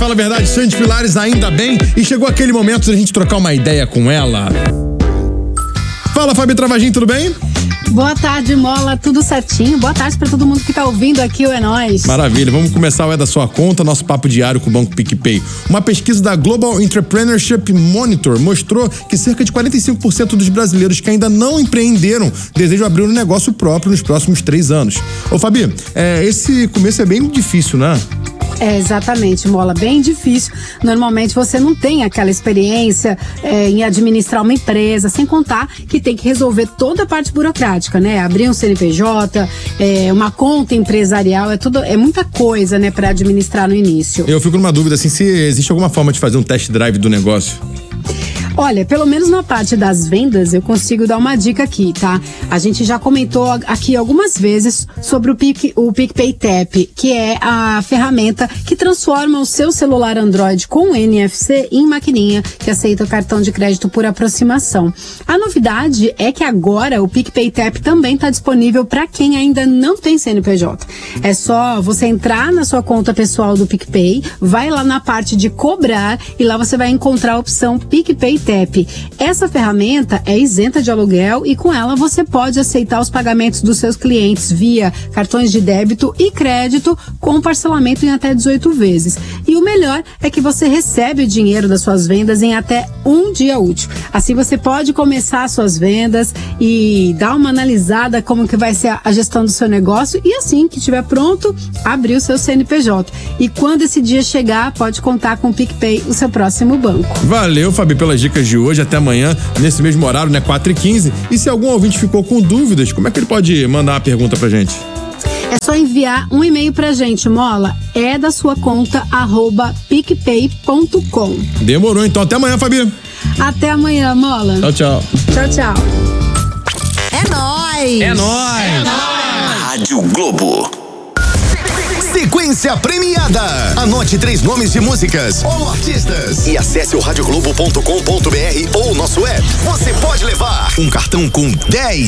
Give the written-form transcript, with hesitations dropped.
Fala a verdade, Sandy Pilares, ainda bem. E chegou aquele momento de a gente trocar uma ideia com ela. Fala, Fabi Travagin, tudo bem? Boa tarde, Mola, tudo certinho? Boa tarde pra todo mundo que tá ouvindo aqui, o É Nóis. Maravilha, vamos começar o É da Sua Conta, nosso papo diário com o Banco PicPay. Uma pesquisa da Global Entrepreneurship Monitor mostrou que cerca de 45% dos brasileiros que ainda não empreenderam desejam abrir um negócio próprio nos próximos 3 anos. Ô Fabi, esse começo é bem difícil, né? É, exatamente, Mola, bem difícil. Normalmente você não tem aquela experiência em administrar uma empresa, sem contar que tem que resolver toda a parte burocrática, né? Abrir um CNPJ, uma conta empresarial, é muita coisa, né, para administrar no início. Eu fico numa dúvida, assim, se existe alguma forma de fazer um test drive do negócio. Olha, pelo menos na parte das vendas eu consigo dar uma dica aqui, tá? A gente já comentou aqui algumas vezes sobre o PicPay Tap, que é a ferramenta que transforma o seu celular Android com NFC em maquininha que aceita o cartão de crédito por aproximação. A novidade é que agora o PicPay Tap também está disponível para quem ainda não tem CNPJ. É só você entrar na sua conta pessoal do PicPay, vai lá na parte de cobrar e lá você vai encontrar a opção PicPay Tap. Essa ferramenta é isenta de aluguel e com ela você pode aceitar os pagamentos dos seus clientes via cartões de débito e crédito com parcelamento em até 18 vezes. E o melhor é que você recebe o dinheiro das suas vendas em até 1 dia útil. Assim você pode começar suas vendas e dar uma analisada como que vai ser a gestão do seu negócio e assim que estiver pronto, abrir o seu CNPJ. E quando esse dia chegar, pode contar com o PicPay, o seu próximo banco. Valeu, Fabi, pelas dicas de hoje. Até amanhã, nesse mesmo horário, né? 4h15. E se algum ouvinte ficou com dúvidas, como é que ele pode mandar uma pergunta pra gente? É só enviar um e-mail pra gente, Mola. É da sua conta @picpay.com. Demorou, então. Até amanhã, Fabi. Até amanhã, Mola. Tchau, tchau. Tchau, tchau. É nóis! É nóis! É nóis! Rádio Globo. Sequência premiada. Anote 3 nomes de músicas ou artistas e acesse o radioglobo.com.br ou nosso app. Você pode levar um cartão com 10